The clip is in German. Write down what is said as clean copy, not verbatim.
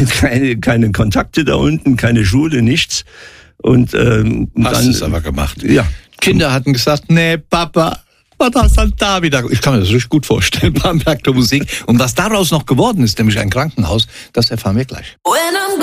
keine Kontakte da unten, keine Schule, nichts. Und hast es aber gemacht. Ja. Kinder hatten gesagt, nee, Papa, was hast du da wieder? Ich kann mir das richtig gut vorstellen, Bamberg der Musik. Und was daraus noch geworden ist, nämlich ein Krankenhaus, das erfahren wir gleich.